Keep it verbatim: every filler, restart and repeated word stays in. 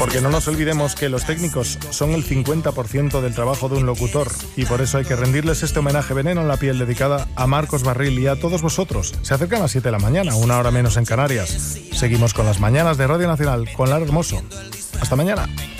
Porque no nos olvidemos que los técnicos son el cincuenta por ciento del trabajo de un locutor y por eso hay que rendirles este homenaje veneno en la piel dedicada a Marcos Barril y a todos vosotros. Se acercan las siete de la mañana, una hora menos en Canarias. Seguimos con las mañanas de Radio Nacional con Lara Hermoso. Hasta mañana.